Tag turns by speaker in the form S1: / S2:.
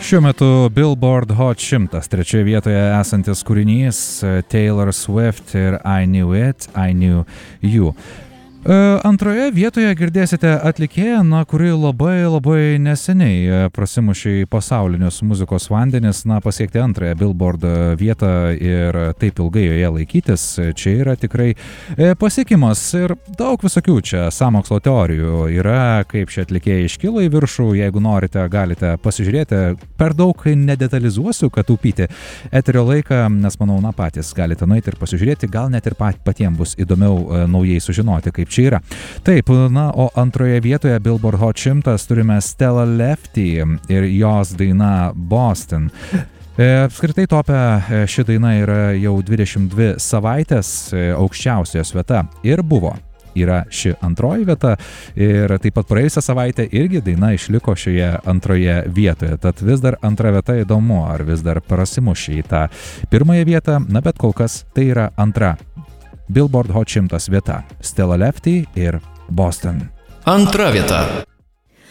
S1: Šiuo metu Billboard Hot 100 trečioje vietoje esantis kūrinys Taylor Swift ir I Knew It, I Knew You. Antroje vietoje girdėsite atlikėją, kuri labai neseniai prasimušė į pasaulinius muzikos vandenis, pasiekti antrąją Billboard vietą ir taip ilgai joje laikytis. Čia yra tikrai pasiekimas ir daug visokių čia sąmokslo teorijų yra, kaip šie atlikėjai iškilo į viršų. Jeigu norite, galite pasižiūrėti. Per daug nedetalizuosiu, kad taupyti eterio laiką, nes manau, patys galite nueiti ir pasižiūrėti, gal net ir patiems bus įdomiau naujai sužinoti, kaip čia yra. Taip, o antroje vietoje Billboard Hot 100 turime Stella Lefty ir jos daina Boston. Apskritai tope ši daina yra jau 22 savaitės aukščiausios vieta ir yra ši antroji vieta ir taip pat praėjusią savaitę irgi daina išliko šioje antroje vietoje. Tad vis dar antra vieta įdomu, ar vis dar prasimušė į tą pirmąją vietą, bet kol kas tai yra antra Billboard Hot 100 vieta. Stella Lefty ir Boston.
S2: Antra vieta.